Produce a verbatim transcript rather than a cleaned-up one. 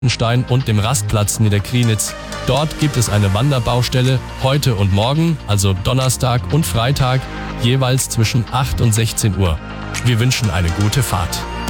Stein und dem Rastplatz Niederkrienitz. Dort gibt es eine Wanderbaustelle, heute und morgen, also Donnerstag und Freitag, jeweils zwischen acht und sechzehn Uhr. Wir wünschen eine gute Fahrt.